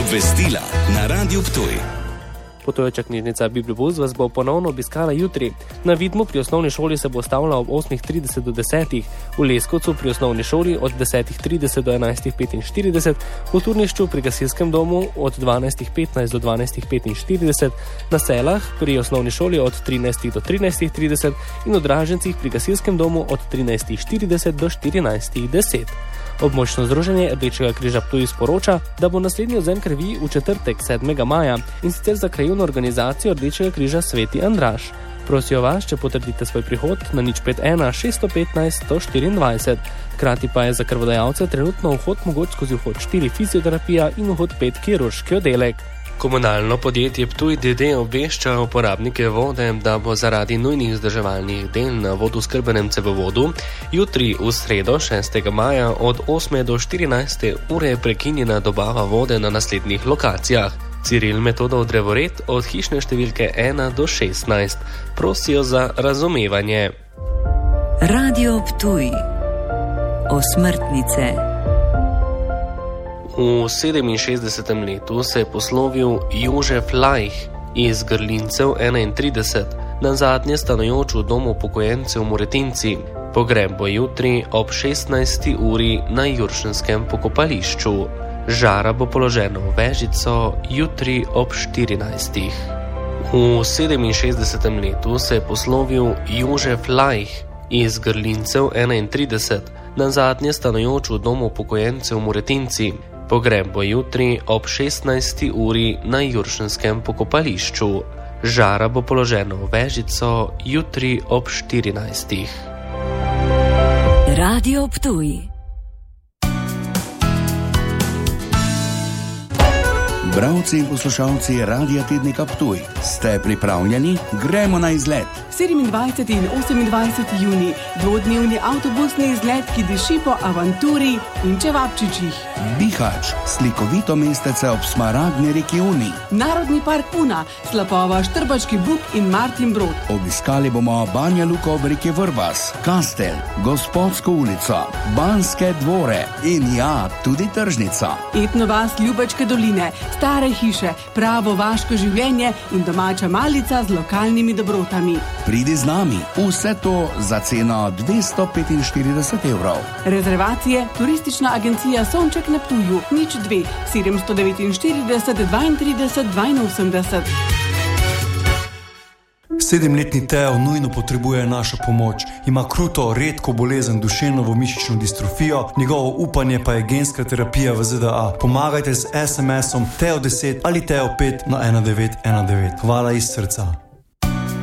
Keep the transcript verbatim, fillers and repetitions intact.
Obvestila na Radiu Ptuj. Potujoča knjižnica Biblibus vas bo ponovno obiskala jutri. Na Vidmu pri osnovni šoli se bo stavila ob osmih trideset do desetih, v Leskovcu pri osnovni šoli od desetih trideset do enajstih petinštirideset, v Turnišču pri gasilskem domu od dvanajstih petnajst do dvanajstih petinštirideset, na Selah pri osnovni šoli od trinajstih do trinajstih trideset in v Dražencih pri gasilskem domu od trinajstih štirideset do štirinajstih deset. Območno združenje Rdečega križa Ptuj sporoča, da bo naslednji odvzem krvi v četrtek sedmega maja in sicer za krajevno organizacijo Rdečega križa Sveti Andraž. Prosijo vas, če potrdite svoj prihod na nič pet ena šest petnajst sto štiriindvajset. Hkrati pa je za krvodajalce trenutno vhod mogoč skozi vhod štiri fizioterapija in vhod pet kirurški oddelek. Komunalno podjetje Ptuj d. d. obvešča uporabnike vode, da bo zaradi nujnih vzdrževalnih del na vodoskrbenem cevovodu jutri v sredo šestega maja od osme do štirinajste ure prekinjena dobava vode na naslednjih lokacijah. Ciril Metodov drevored od hišne številke ena do šestnajst. Prosijo za razumevanje. Radio Ptuj. Osmrtnice. V sedeminšestdesetem letu se je poslovil Jožef Lajh iz Grlincev enaintrideset, nazadnje stanujoč v domu upokojencev v Moretinci. Pogreb bo jutri ob šestnajsti uri na Juršenskem pokopališču. Žara bo položena v vežico jutri ob štirinajstih. V sedeminšestdesetem letu se je poslovil Jožef Lajh iz Grlincev enaintrideset, nazadnje stanujoč v domu upokojencev v Moretinci. Pogreb bo jutri ob šestnajsti uri na Juršenskem pokopališču. Žara bo položena v vežico jutri ob štirinajstih. Radio Ptuj. Bralci in poslušalci Radia Tednika Ptuj, ste pripravljeni? Gremo na izlet. sedemindvajseti in osemindvajseti junij, dvodnevni avtobusni izlet, ki diši po avanturi in čevapčičih. Bihać, slikovito mestece ob smaragdni reki Uni. Narodni park Una, Slapova, Štrbački Buk in Martin Brod. Obiskali bomo Banja Luko ob reki Vrbas, Kastel, Gospodsko ulico, Banske dvore in ja, tudi tržnica. Etno vas Ljubačke doline, stare hiše, pravo vaško življenje in domača malica z lokalnimi dobrotami. Pridi z nami, vse to za ceno dvesto petinštirideset evrov. Rezervacije Turistična agencija Sonček na Ptuju, nič dve, sedemsto devetinštirideset, dvaintrideset, dvainosemdeset. Sedemletni Teo nujno potrebuje našo pomoč. Ima kruto, redko bolezen duševno mišično distrofijo, njegovo upanje pa je genska terapija v Z D A. Pomagajte z es em esom Teo deset ali Teo pet na ena devet ena devet. Hvala iz srca.